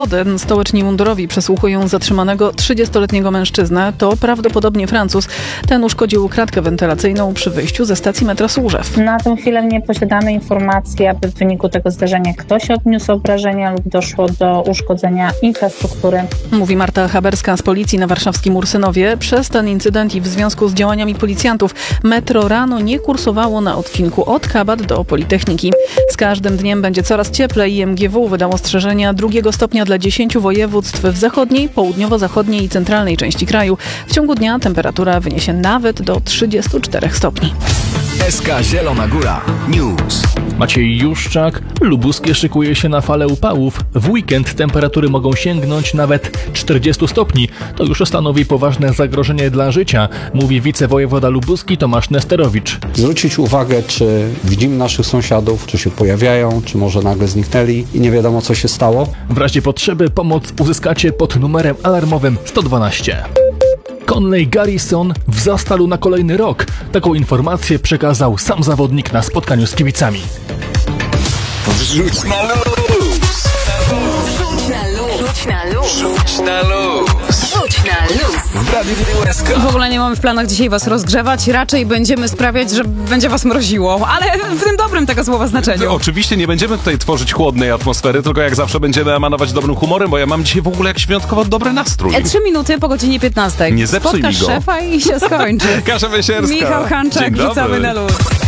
wody stołeczni mundurowi przesłuchują zatrzymanego 30-letniego mężczyznę. To prawdopodobnie Francuz. Ten uszkodził kratkę wentylacyjną przy wyjściu ze stacji metra Służew. Na tę chwilę nie posiadamy informacji, aby w wyniku tego zdarzenia ktoś odniósł obrażenia lub doszło do uszkodzenia infrastruktury. Mówi Marta Haberska z policji na warszawskim Ursynowie. Przez ten incydent i w związku z działaniami policjantów metro rano nie kursowało na odcinku od Kabat do Politechniki. Z każdym dniem będzie coraz cieplej. IMGW wydał ostrzeżenia 2 stopnia dla 10 województw w zachodniej, południowo-zachodniej i centralnej części kraju. W ciągu dnia temperatura wyniesie nawet do 34 stopni. SK Zielona Góra News. Maciej Juszczak. Lubuskie szykuje się na falę upałów. W weekend temperatury mogą sięgnąć nawet 40 stopni. To już stanowi poważne zagrożenie dla życia, mówi wicewojewoda lubuski Tomasz Nesterowicz. Zwrócić uwagę, czy widzimy naszych sąsiadów, czy się pojawiają, czy może nagle zniknęli i nie wiadomo, co się stało. W razie potrzeby pomoc uzyskacie pod numerem alarmowym 112. Conley Garrison w Zastalu na kolejny rok. Taką informację przekazał sam zawodnik na spotkaniu z kibicami. Wrzuć na luz! Rzuć na luz! Rzuć na luz! Rzuć na luz! W Radiu SK. W ogóle nie mamy w planach dzisiaj was rozgrzewać, raczej będziemy sprawiać, że będzie was mroziło, ale w tym dobrym tego słowa znaczeniu. Oczywiście nie będziemy tutaj tworzyć chłodnej atmosfery, tylko jak zawsze będziemy emanować dobrym humorem, bo ja mam dzisiaj w ogóle jakiś wyjątkowo dobry nastrój. 3 minuty po godzinie 15. Nie zepsuj Spotkasz mi go. szefa i się skończy. Kasia Wysierska. Michał Hanczak, Dzień dobry. rzucamy na luz.